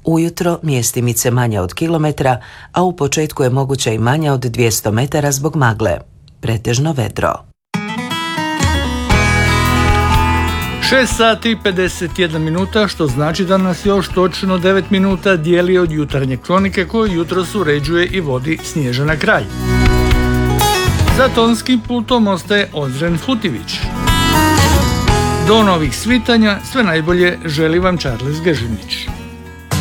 Ujutro mjestimice manje od kilometra, a u početku je moguća i manja od 200 metara zbog magle. Pretežno vedro. 6 sati i 51 minuta, što znači da nas još točno 9 minuta dijeli od jutarnje kronike koju jutros uređuje i vodi Snježana Kralj. Za tonskim pultom ostaje Ozren Futivić. Do novih svitanja sve najbolje želi vam Charles Gežinić.